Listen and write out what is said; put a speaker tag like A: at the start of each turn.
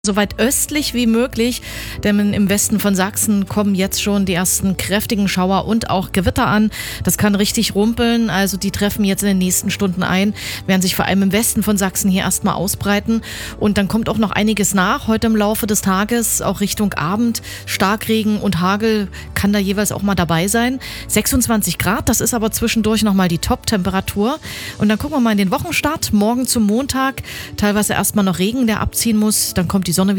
A: So weit östlich wie möglich, denn im Westen von Sachsen kommen jetzt schon die ersten kräftigen Schauer und auch Gewitter an. Das kann richtig rumpeln, also die treffen jetzt in den nächsten Stunden ein, werden sich vor allem im Westen von Sachsen hier erstmal ausbreiten. Und dann kommt auch noch einiges nach heute im Laufe des Tages, auch Richtung Abend. Starkregen und Hagel kann da jeweils auch mal dabei sein. 26 Grad, das ist aber zwischendurch nochmal die Top-Temperatur. Und dann gucken wir mal in den Wochenstart, morgen zum Montag. Teilweise erstmal noch Regen, der abziehen muss, dann kommt die